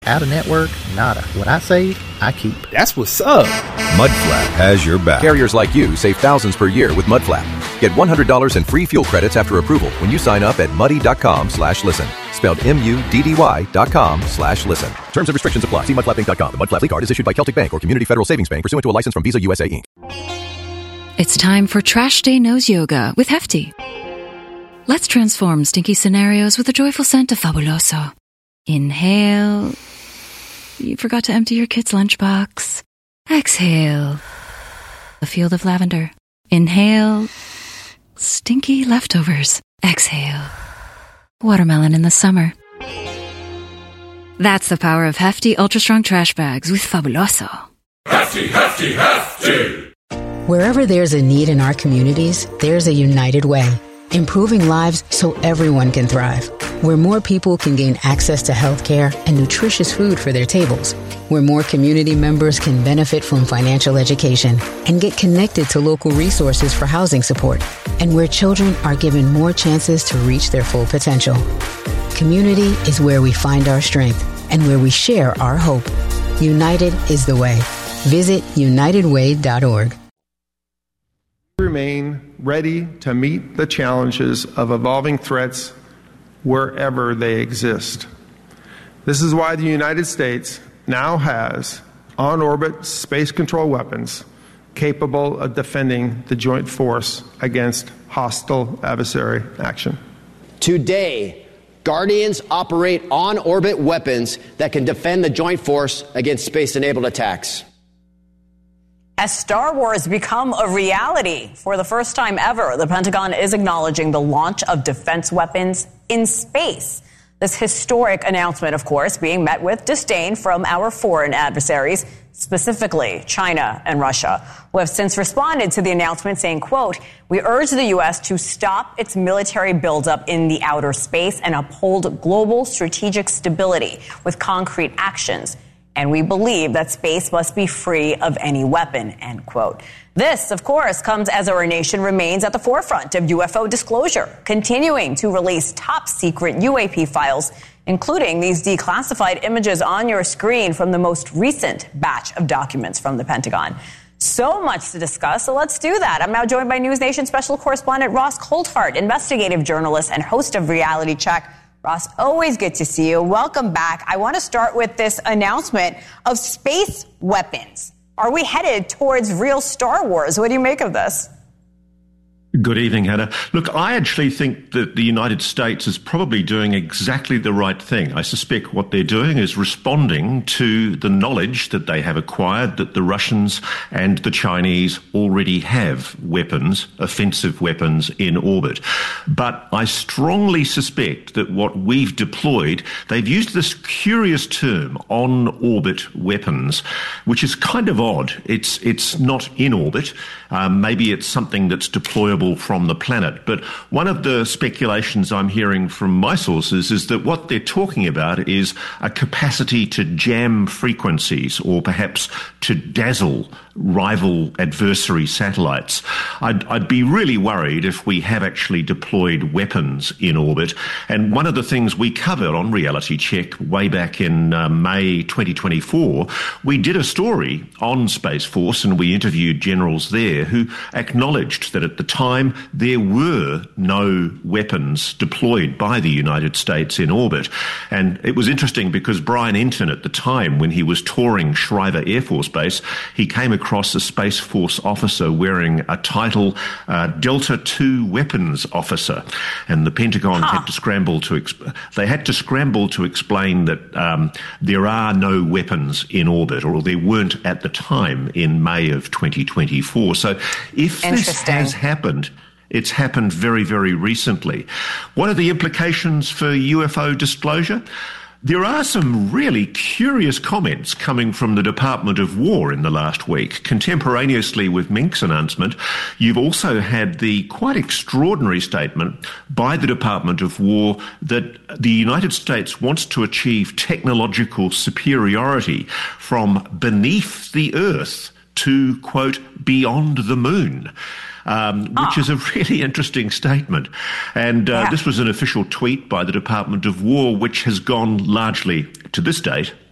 out of network, nada. What I save, I keep. That's what's up. Mudflap has your back. Carriers like you save thousands per year with Mudflap. Get $100 in free fuel credits after approval when you sign up at muddy.com/listen. Spelled MUDDY.com/listen. Terms and restrictions apply. See mudflapinc.com. The Mudflap card is issued by Celtic Bank or Community Federal Savings Bank pursuant to a license from Visa USA Inc. It's time for Trash Day Nose Yoga with Hefty. Let's transform stinky scenarios with a joyful scent of Fabuloso. Inhale. You forgot to empty your kid's lunchbox. Exhale. A field of lavender. Inhale. Stinky leftovers. Exhale. Watermelon in the summer. That's the power of Hefty Ultra Strong Trash Bags with Fabuloso. Hefty, hefty, hefty! Wherever there's a need in our communities, there's a United Way. Improving lives so everyone can thrive. Where more people can gain access to health care and nutritious food for their tables. Where more community members can benefit from financial education and get connected to local resources for housing support. And where children are given more chances to reach their full potential. Community is where we find our strength and where we share our hope. United is the way. Visit unitedway.org. Remain ready to meet the challenges of evolving threats wherever they exist. This is why the United States now has on-orbit space control weapons capable of defending the joint force against hostile adversary action. Today, Guardians operate on-orbit weapons that can defend the joint force against space-enabled attacks. As Star Wars become a reality, for the first time ever, the Pentagon is acknowledging the launch of defense weapons in space. This historic announcement, of course, being met with disdain from our foreign adversaries, specifically China and Russia, who have since responded to the announcement saying, quote, "We urge the U.S. to stop its military buildup in the outer space and uphold global strategic stability with concrete actions. And we believe that space must be free of any weapon," end quote. This, of course, comes as our nation remains at the forefront of UFO disclosure, continuing to release top secret UAP files, including these declassified images on your screen from the most recent batch of documents from the Pentagon. So much to discuss, so let's do that. I'm now joined by News Nation special correspondent Ross Coulthart, investigative journalist and host of Reality Check. Ross, always good to see you. Welcome back. I want to start with this announcement of space weapons. Are we headed towards real Star Wars? What do you make of this? Good evening, Hannah. Look, I actually think that the United States is probably doing exactly the right thing. I suspect what they're doing is responding to the knowledge that they have acquired that the Russians and the Chinese already have weapons, offensive weapons, in orbit. But I strongly suspect that what we've deployed, they've used this curious term, on-orbit weapons, which is kind of odd. It's not in orbit. Maybe it's something that's deployable from the planet. But one of the speculations I'm hearing from my sources is that what they're talking about is a capacity to jam frequencies or perhaps to dazzle rival adversary satellites. I'd be really worried if we have actually deployed weapons in orbit. And one of the things we covered on Reality Check way back in May 2024, we did a story on Space Force and we interviewed generals there who acknowledged that at the time there were no weapons deployed by the United States in orbit. And it was interesting because Brian Enton at the time, when he was touring Schriever Air Force Base, he came across a Space Force officer wearing a title, Delta II Weapons Officer. And the Pentagon had to scramble to explain that there are no weapons in orbit, or there weren't at the time in May of 2024. So if this has happened, it's happened very, very recently. What are the implications for UFO disclosure? There are some really curious comments coming from the Department of War in the last week. Contemporaneously with Mink's announcement, you've also had the quite extraordinary statement by the Department of War that the United States wants to achieve technological superiority from beneath the Earth to, quote, beyond the moon. Which is a really interesting statement. And this was an official tweet by the Department of War, which has gone largely, to this date,